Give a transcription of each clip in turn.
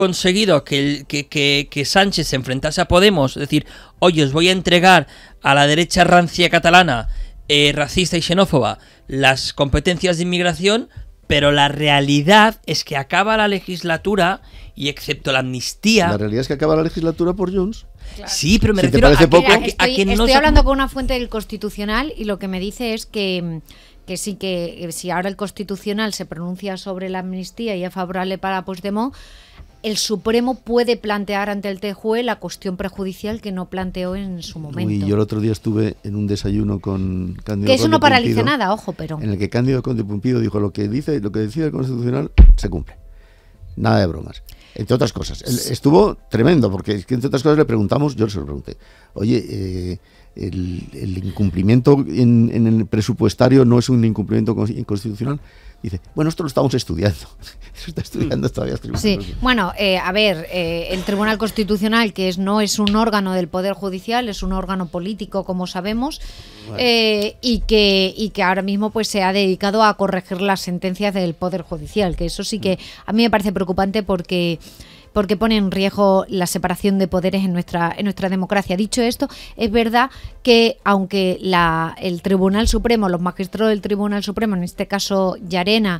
conseguido que Sánchez se enfrentase a Podemos, es decir, oye, os voy a entregar a la derecha rancia catalana, racista y xenófoba, las competencias de inmigración, pero la realidad es que acaba la legislatura y excepto la amnistía... La realidad es que acaba la legislatura por Junts. Claro. Sí, pero me Si refiero a Estoy no hablando con una fuente del Constitucional y lo que me dice es que si ahora el Constitucional se pronuncia sobre la amnistía y es favorable para Puigdemont, el Supremo puede plantear ante el TJUE la cuestión prejudicial que no planteó en su momento. Uy, yo el otro día estuve en un desayuno con Cándido Que eso Conde no paraliza Pumpido, nada, ojo, pero... en el que Cándido Conde Pumpido dijo lo que decide el Constitucional se cumple. Nada de bromas. Entre otras cosas. Estuvo tremendo, porque entre otras cosas le preguntamos, yo se lo pregunté, oye, el incumplimiento en el presupuestario no es un incumplimiento inconstitucional. Dice, bueno, esto lo estamos estudiando. Se está estudiando todavía. Sí, bueno, a ver, el Tribunal Constitucional, que no es un órgano del Poder Judicial, es un órgano político, como sabemos, bueno. y que ahora mismo pues se ha dedicado a corregir las sentencias del Poder Judicial, que eso sí que a mí me parece preocupante porque pone en riesgo la separación de poderes en nuestra democracia. Dicho esto, es verdad que aunque el Tribunal Supremo, los magistrados del Tribunal Supremo, en este caso Llarena,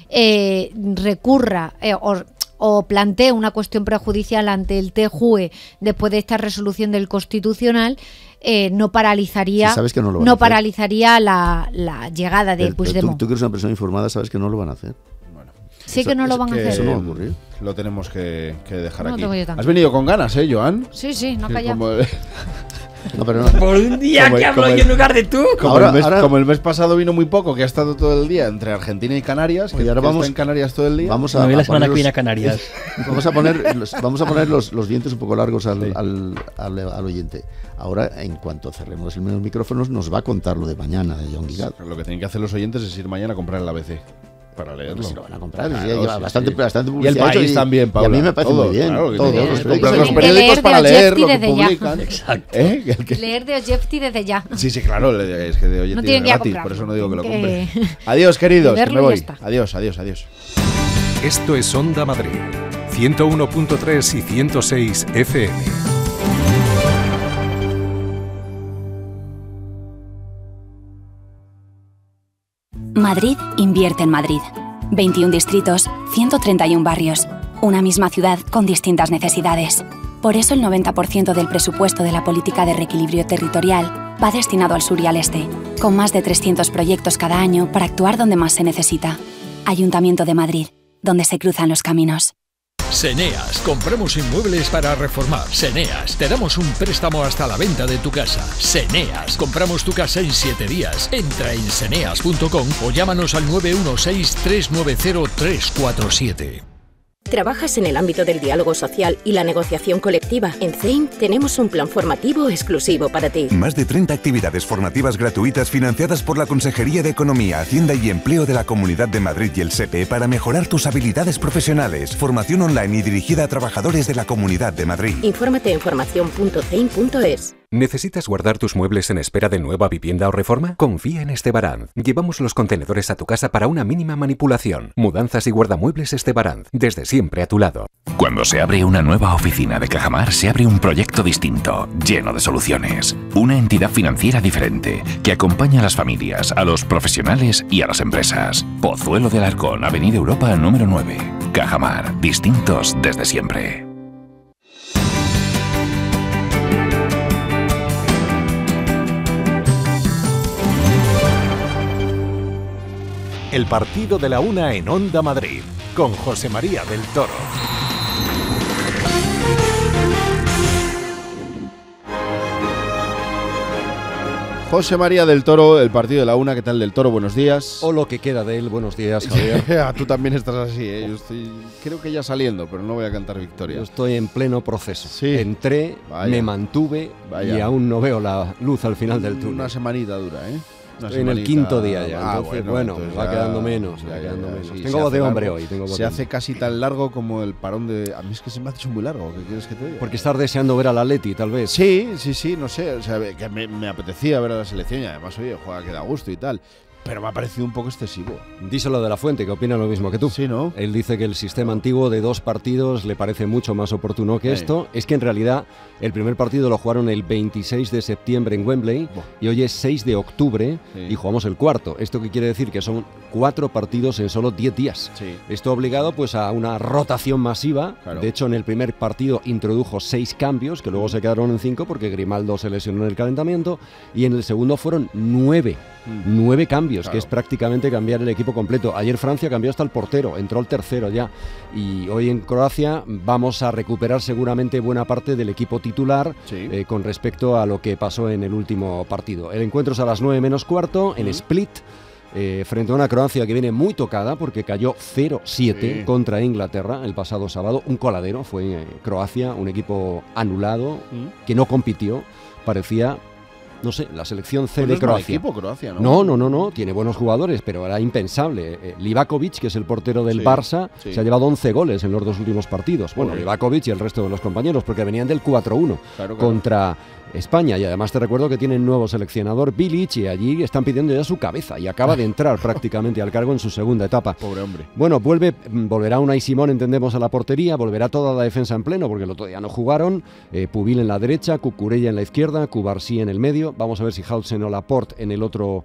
recurra o plantee una cuestión prejudicial ante el TJUE después de esta resolución del Constitucional, no paralizaría, sí, paralizaría la llegada de Puigdemont. Tú que eres una persona informada, sabes que no lo van a hacer. Sí, que no lo van a hacer. Eso no va a ocurrir. Lo tenemos que dejar aquí. ¿Has venido con ganas, Joan? Sí, no calla. No, pero no. Por un día que hablo yo en lugar de tú. Como el mes pasado vino muy poco, que ha estado todo el día entre Argentina y Canarias, que ahora vamos en Canarias todo el día. Vamos a la semana que viene a Canarias. Vamos a poner los dientes un poco largos al oyente. Ahora, en cuanto cerremos los micrófonos, nos va a contar lo de mañana de John Guigat. Lo que tienen que hacer los oyentes es ir mañana a comprar el ABC. Para leerlo. Si lo van a comprar, lleva bastante publicidad. Y el país también, Paula. Y a mí me parece muy bien. Comprar los periódicos para leer lo que publican. Exacto. Leer de Ojefti desde ya. Sí, claro, es que de Ojefti no es gratis, comprar. Por eso no digo que lo compre. Adiós, queridos, que me voy. Adiós. Esto es Onda Madrid, 101.3 y 106 FM. Madrid invierte en Madrid. 21 distritos, 131 barrios. Una misma ciudad con distintas necesidades. Por eso el 90% del presupuesto de la política de reequilibrio territorial va destinado al sur y al este, con más de 300 proyectos cada año para actuar donde más se necesita. Ayuntamiento de Madrid, donde se cruzan los caminos. Seneas, compramos inmuebles para reformar. Seneas, te damos un préstamo hasta la venta de tu casa. Seneas, compramos tu casa en 7 días. Entra en seneas.com o llámanos al 916-390-347. ¿Trabajas en el ámbito del diálogo social y la negociación colectiva? En CEIM tenemos un plan formativo exclusivo para ti. Más de 30 actividades formativas gratuitas financiadas por la Consejería de Economía, Hacienda y Empleo de la Comunidad de Madrid y el SEPE para mejorar tus habilidades profesionales. Formación online y dirigida a trabajadores de la Comunidad de Madrid. Infórmate en formación.ceim.es. ¿Necesitas guardar tus muebles en espera de nueva vivienda o reforma? Confía en Estebaranz. Llevamos los contenedores a tu casa para una mínima manipulación. Mudanzas y guardamuebles Estebaranz. Desde siempre a tu lado. Cuando se abre una nueva oficina de Cajamar, se abre un proyecto distinto, lleno de soluciones. Una entidad financiera diferente, que acompaña a las familias, a los profesionales y a las empresas. Pozuelo del Arcón, Avenida Europa, número 9. Cajamar, distintos desde siempre. El partido de la una en Onda Madrid, con José María del Toro. José María del Toro, el partido de la una. ¿Qué tal, del Toro? Buenos días. O lo que queda de él. Buenos días, Javier. Tú también estás así, ¿eh? Yo creo que ya saliendo, pero no voy a cantar victoria. Yo estoy en pleno proceso. Sí. Entré, me mantuve y aún no veo la luz al final del túnel. Una semanita dura, ¿eh? Estoy en el quinto día ya, entonces va quedando menos. Sí, tengo voz de hombre hoy. Se hace casi tan largo como el parón de... A mí es que se me ha hecho muy largo, ¿qué quieres que te diga? Porque estás deseando ver al Atleti, tal vez. Sí, no sé, o sea, que me apetecía ver a la selección y además, oye, juega que da gusto y tal. Pero me ha parecido un poco excesivo. Díselo de la Fuente, que opina lo mismo que tú. Sí, ¿no? Él dice que el sistema antiguo de 2 partidos le parece mucho más oportuno que esto. Es que en realidad el primer partido lo jugaron el 26 de septiembre en Wembley y hoy es 6 de octubre y jugamos el cuarto. ¿Esto qué quiere decir? Que son 4 partidos en solo 10 días. Esto ha obligado pues a una rotación masiva. De hecho, en el primer partido introdujo 6 cambios, que luego se quedaron en 5 porque Grimaldo se lesionó en el calentamiento, y en el segundo fueron 9 cambios, que es prácticamente cambiar el equipo completo. Ayer Francia cambió hasta el portero, entró el tercero ya, y hoy en Croacia vamos a recuperar seguramente buena parte del equipo titular con respecto a lo que pasó en el último partido. El encuentro es a las 9 menos cuarto en Split, frente a una Croacia que viene muy tocada porque cayó 0-7 contra Inglaterra el pasado sábado. Un coladero fue Croacia, un equipo anulado que no compitió, parecía... No sé, la selección C de Croacia. Equipo, Croacia, ¿no? No, tiene buenos jugadores, pero era impensable. Livakovic, que es el portero del Barça, se ha llevado 11 goles en los 2 últimos partidos. Bueno, Livakovic y el resto de los compañeros, porque venían del 4-1 contra España. Y además te recuerdo que tienen nuevo seleccionador, Bilic, y allí están pidiendo ya su cabeza. Y acaba de entrar prácticamente al cargo en su segunda etapa. Pobre hombre. Bueno, volverá Unai Simón, entendemos, a la portería, volverá toda la defensa en pleno, porque el otro día no jugaron. Pubil en la derecha, Cucurella en la izquierda, Cubarsí en el medio. Vamos a ver si Hausen o Laporte en el otro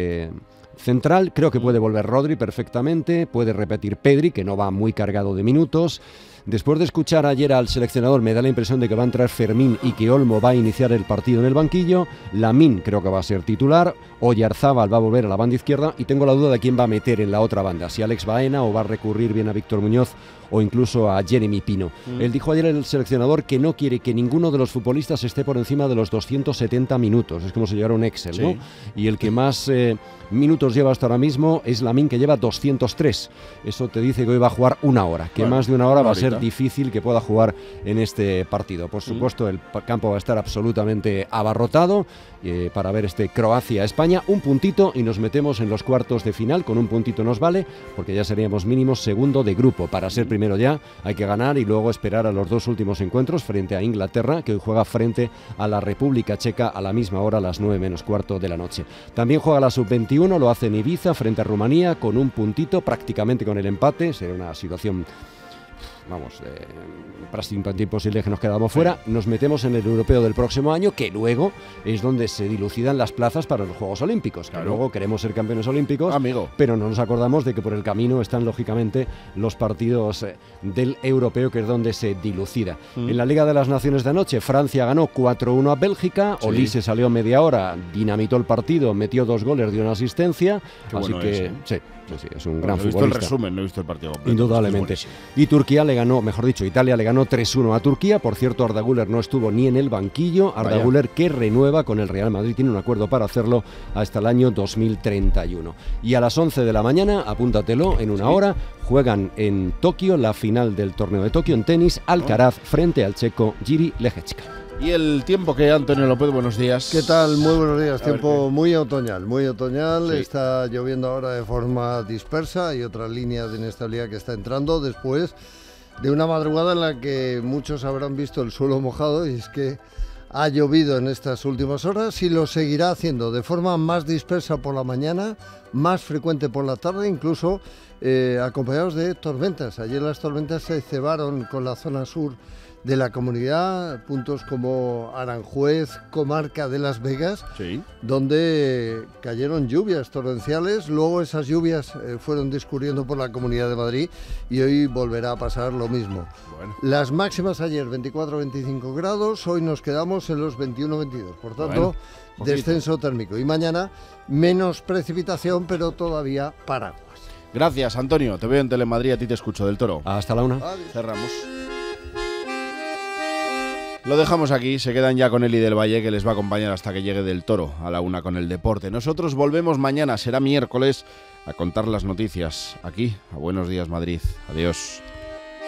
central. Creo que puede volver Rodri perfectamente, puede repetir Pedri, que no va muy cargado de minutos. Después de escuchar ayer al seleccionador, me da la impresión de que va a entrar Fermín y que Olmo va a iniciar el partido en el banquillo. Lamine creo que va a ser titular. Oyarzábal va a volver a la banda izquierda y tengo la duda de quién va a meter en la otra banda, si Alex Baena o va a recurrir bien a Víctor Muñoz o incluso a Jeremy Pino. Él dijo ayer el seleccionador que no quiere que ninguno de los futbolistas esté por encima de los 270 minutos. Es como si llevara un Excel, ¿no? Y el que más minutos lleva hasta ahora mismo es Lamine, que lleva 203. Eso te dice que hoy va a jugar 1 hora, que más de 1 hora va a ser difícil que pueda jugar en este partido. Por supuesto, el campo va a estar absolutamente abarrotado para ver este Croacia-España. Un puntito y nos metemos en los cuartos de final. Con un puntito nos vale, porque ya seríamos mínimo segundo de grupo. Para ser primero ya hay que ganar y luego esperar a los 2 últimos encuentros frente a Inglaterra, que hoy juega frente a la República Checa a la misma hora, a las 9 menos cuarto de la noche. También juega la Sub-21, lo hace en Ibiza frente a Rumanía con un puntito, prácticamente con el empate. Será una situación... prácticamente imposible que nos quedamos fuera. Nos metemos en el europeo del próximo año, que luego es donde se dilucidan las plazas para los Juegos Olímpicos. Que luego queremos ser campeones olímpicos, pero no nos acordamos de que por el camino están lógicamente los partidos del europeo, que es donde se dilucida. En la Liga de las Naciones de anoche, Francia ganó 4-1 a Bélgica. Olise salió media hora, dinamitó el partido, metió 2 goles, dio una asistencia. Así que sí, es un gran futbolista. He visto el resumen, no he visto el partido completo. Indudablemente. Y Turquía le ganó, mejor dicho, Italia le ganó 3-1 a Turquía. Por cierto, Arda Güler no estuvo ni en el banquillo. Arda Güler, que renueva con el Real Madrid, tiene un acuerdo para hacerlo hasta el año 2031. Y a las 11 de la mañana, apúntatelo, en 1 hora, juegan en Tokio la final del torneo de Tokio en tenis, Alcaraz frente al checo Jiri Lehečka. Y el tiempo, que Antonio López, buenos días. ¿Qué tal? Muy buenos días. Tiempo muy otoñal, Está lloviendo ahora de forma dispersa. Hay otra línea de inestabilidad que está entrando después de una madrugada en la que muchos habrán visto el suelo mojado, y es que ha llovido en estas últimas horas y lo seguirá haciendo de forma más dispersa por la mañana, más frecuente por la tarde, incluso acompañados de tormentas. Ayer las tormentas se cebaron con la zona sur de la comunidad, puntos como Aranjuez, comarca de Las Vegas, donde cayeron lluvias torrenciales. Luego esas lluvias fueron discurriendo por la Comunidad de Madrid y hoy volverá a pasar lo mismo. Las máximas ayer 24-25 grados, hoy nos quedamos en los 21-22, por tanto descenso térmico. Y mañana menos precipitación, pero todavía paraguas. Gracias, Antonio. Te veo en Telemadrid, a ti te escucho, del Toro. Hasta la 1. Cerramos. Lo dejamos aquí, se quedan ya con Eli del Valle, que les va a acompañar hasta que llegue del Toro a la 1 con el deporte. Nosotros volvemos mañana, será miércoles, a contar las noticias aquí, a Buenos Días Madrid. Adiós.